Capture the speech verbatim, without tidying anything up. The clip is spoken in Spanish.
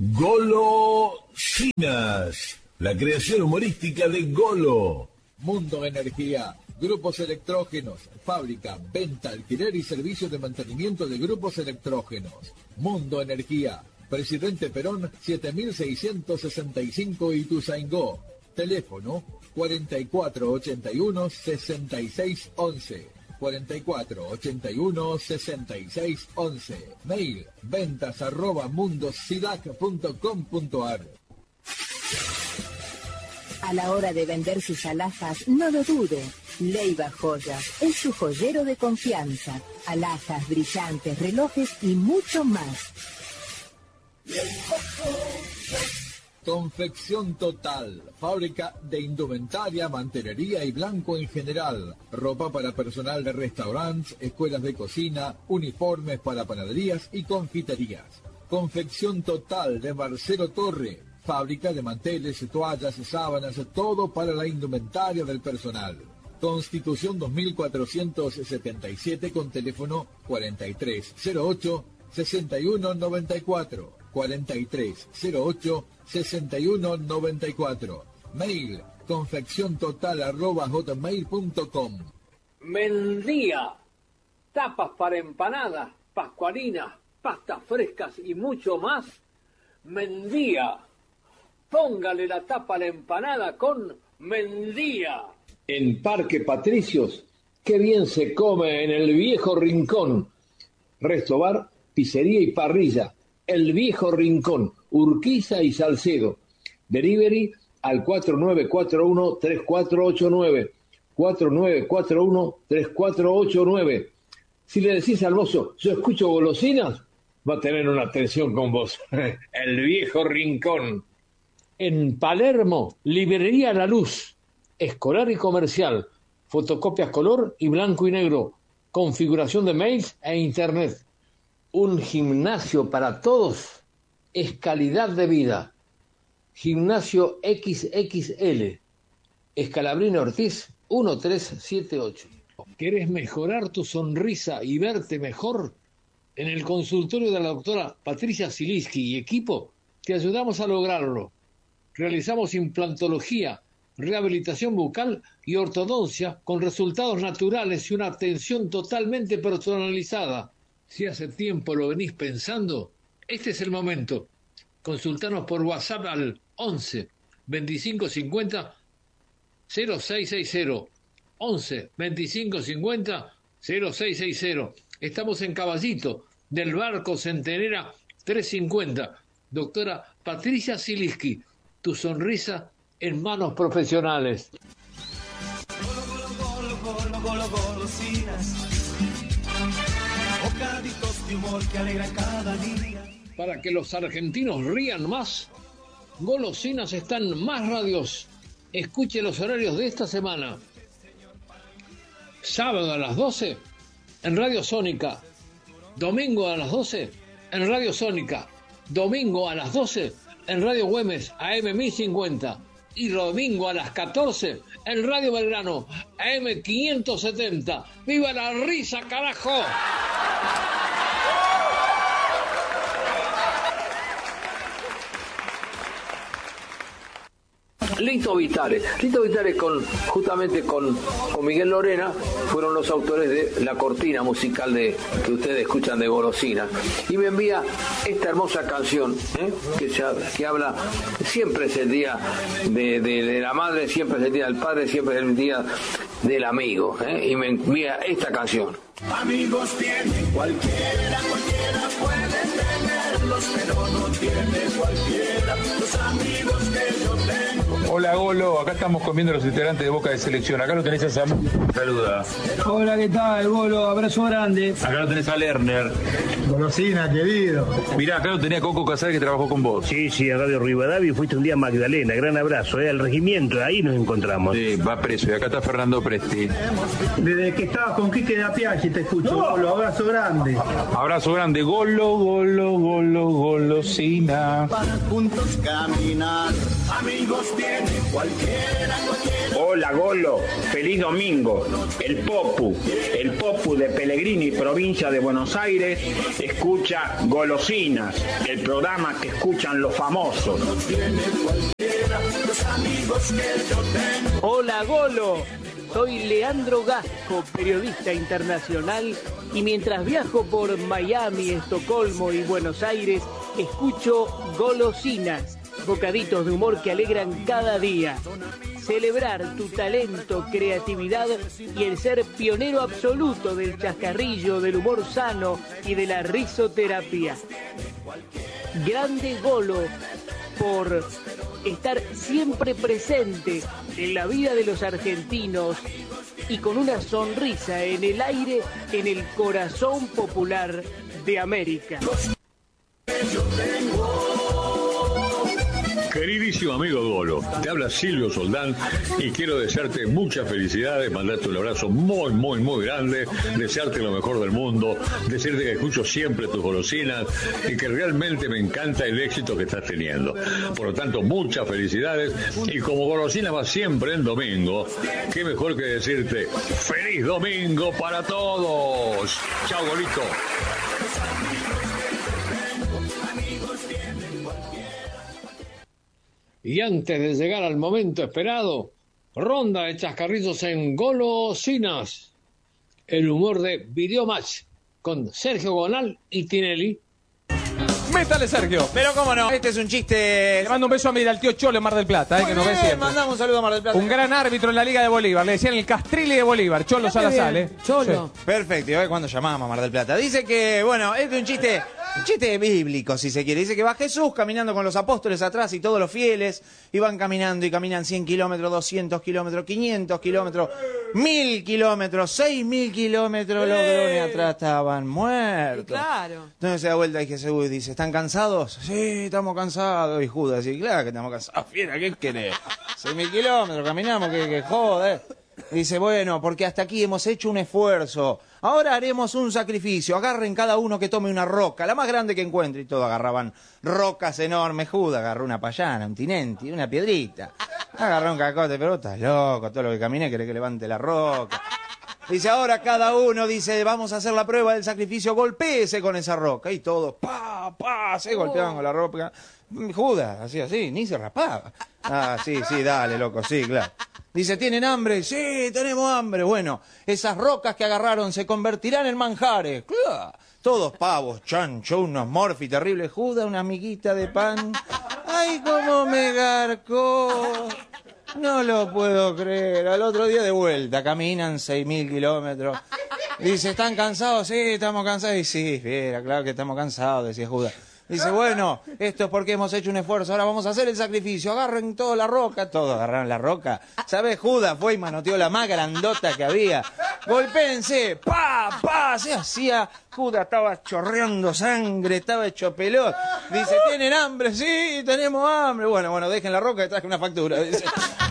Golosinas, la creación humorística de Golo. Mundo Energía, grupos electrógenos, fábrica, venta, alquiler y servicio de mantenimiento de grupos electrógenos. Mundo Energía, Presidente Perón siete mil seiscientos sesenta y cinco Ituzaingó. Teléfono cuarenta y cuatro ochenta y uno sesenta y seis once. cuarenta y cuatro ochenta y uno sesenta y seis once. Mail ventas arroba mundosidac punto com punto ar. A la hora de vender sus alhajas, no lo dude. Leiva Joyas es su joyero de confianza. Alhajas, brillantes, relojes y mucho más. Confección Total, fábrica de indumentaria, mantelería y blanco en general, ropa para personal de restaurantes, escuelas de cocina, uniformes para panaderías y confiterías. Confección Total de Marcelo Torre, fábrica de manteles, toallas, sábanas, todo para la indumentaria del personal. Constitución dos mil cuatrocientos setenta y siete con teléfono cuarenta y tres cero ocho sesenta y uno noventa y cuatro. cuarenta y tres cero ocho sesenta y uno noventa y cuatro. Mail confecciontotal arroba hotmail punto com. Mendía, tapas para empanadas, pascualinas, pastas frescas y mucho más. Mendía, póngale la tapa a la empanada con Mendía. En Parque Patricios, qué bien se come en el Viejo Rincón. Resto bar, pizzería y parrilla. El Viejo Rincón, Urquiza y Salcedo. Delivery al cuatro nueve cuatro uno tres cuatro ocho nueve. cuatro nueve cuatro uno tres cuatro ocho nueve. Si le decís al mozo, yo escucho golosinas, va a tener una atención con vos. El Viejo Rincón. En Palermo, Librería La Luz. Escolar y comercial. Fotocopias color y blanco y negro. Configuración de mails e internet. Un gimnasio para todos es calidad de vida. Gimnasio equis equis ele. Escalabrino Ortiz, uno tres siete ocho. ¿Querés mejorar tu sonrisa y verte mejor? En el consultorio de la doctora Patricia Ziliski y equipo, te ayudamos a lograrlo. Realizamos implantología, rehabilitación bucal y ortodoncia con resultados naturales y una atención totalmente personalizada. Si hace tiempo lo venís pensando, este es el momento. Consultanos por WhatsApp al once veinticinco cincuenta cero seis sesenta. once veinticinco cincuenta cero seis sesenta. Estamos en Caballito, del Barco Centenera trescientos cincuenta. Doctora Patricia Ziliski, tu sonrisa en manos profesionales. Golo, golo, golo, golo, golo, golosinas. Bocaditos de humor que alegran cada día. Para que los argentinos rían más, Golosinas están más radios. Escuche los horarios de esta semana. Sábado a las doce en Radio Sónica. Domingo a las doce en Radio Sónica. Domingo a las doce en Radio Güemes A M mil cincuenta. Y domingo a las catorce en Radio Belgrano A M quinientos setenta. ¡Viva la risa, carajo! Lito Vitale. Lito Vitale con, justamente con, con Miguel Lorena fueron los autores de la cortina musical de que ustedes escuchan de Golosinas. Y me envía esta hermosa canción, ¿eh? que, se, que habla, siempre es el día de, de, de la madre, siempre es el día del padre, siempre es el día del amigo. ¿eh? Y me envía esta canción. Amigos tiene cualquiera, cualquiera puede tenerlos, pero no tiene cualquiera los amigos que yo tengo. Hola Golo, acá estamos comiendo los integrantes de Boca de Selección. Acá lo tenés a Samu. Saluda. Hola, ¿qué tal, Golo? Abrazo grande. Acá lo tenés a Lerner. Golosina, querido. Mirá, acá lo tenía Coco Casares que trabajó con vos. Sí, sí, a Radio Rivadavia fuiste un día a Magdalena. Gran abrazo, ¿eh? Al regimiento, ahí nos encontramos. Sí, va preso. Y acá está Fernando Presti. Desde que estabas con Quique de Apiachi te escucho, no. Golo. Abrazo grande. Abrazo grande. Golo, Golo, Golo, Golosina. Para juntos caminar. Amigos tiene cualquiera, cualquiera. Hola Golo, feliz domingo. El Popu, el Popu de Pellegrini, provincia de Buenos Aires, escucha Golosinas, el programa que escuchan los famosos. Hola Golo, soy Leandro Gasco, periodista internacional, y mientras viajo por Miami, Estocolmo y Buenos Aires, escucho Golosinas, bocaditos de humor que alegran cada día. Celebrar tu talento, creatividad y el ser pionero absoluto del chascarrillo, del humor sano y de la risoterapia. Grande Golo por estar siempre presente en la vida de los argentinos y con una sonrisa en el aire, en el corazón popular de América. Queridísimo amigo Golo, te habla Silvio Soldán y quiero desearte muchas felicidades, mandarte un abrazo muy, muy, muy grande, desearte lo mejor del mundo, decirte que escucho siempre tus golosinas y que realmente me encanta el éxito que estás teniendo. Por lo tanto, muchas felicidades y como golosina va siempre en domingo, qué mejor que decirte ¡Feliz domingo para todos! ¡Chao, Golito! Y antes de llegar al momento esperado, ronda de chascarrillos en Golosinas. El humor de Videomatch con Sergio Gonal y Tinelli. Métale, Sergio. Pero cómo no, este es un chiste. Le mando un beso a mi, al tío Cholo en Mar del Plata, eh, que nos ve siempre. Mandamos un saludo a Mar del Plata. Un gran árbitro en la Liga de Bolívar. Le decían el Castrilli de Bolívar, Cholo Salazar, ¿eh? Cholo. Sí. Perfecto, y a ver cuándo llamamos a Mar del Plata. Dice que, bueno, este es un chiste, un chiste bíblico, si se quiere. Dice que va Jesús caminando con los apóstoles atrás y todos los fieles, y van caminando y caminan cien kilómetros, doscientos kilómetros, quinientos kilómetros, mil kilómetros, seis mil kilómetros. Los drones atrás estaban muertos. Claro. Entonces se da vuelta y Jesús dice, ¿están cansados? Sí, estamos cansados. Y Judas dice, claro que estamos cansados. Fiera, ¿qué querés? Seis mil kilómetros, caminamos, que, que joder. Y dice, bueno, porque hasta aquí hemos hecho un esfuerzo. Ahora haremos un sacrificio. Agarren cada uno que tome una roca, la más grande que encuentre. Y todos agarraban rocas enormes. Judas agarró una payana, un tinenti, una piedrita. Agarró un cacote, pero estás loco. Todo lo que caminé quiere que levante la roca. Dice, ahora cada uno dice, vamos a hacer la prueba del sacrificio, golpéese con esa roca. Y todos, pa, pa, se golpeaban con la roca. Judas, así, así, ni se rapaba. Ah, sí, sí, dale, loco, sí, claro. Dice, ¿tienen hambre? Sí, tenemos hambre. Bueno, esas rocas que agarraron se convertirán en manjares. Claro. Todos pavos, chancho, unos morfi terribles. Judas, una amiguita de pan. Ay, cómo me garcó. No lo puedo creer. Al otro día de vuelta, caminan seis mil kilómetros. Dice, ¿están cansados? Sí, estamos cansados. Y sí, fiera, claro que estamos cansados, decía Judas. Dice, bueno, esto es porque hemos hecho un esfuerzo, ahora vamos a hacer el sacrificio, agarren toda la roca. Todos agarraron la roca. ¿Sabes? Judas fue y manoteó la más grandota que había. Golpéense, pa, pa, se hacía. Judas estaba chorreando sangre, estaba hecho pelota. Dice, ¿tienen hambre? Sí, tenemos hambre. Bueno, bueno, dejen la roca y traje una factura. Dice.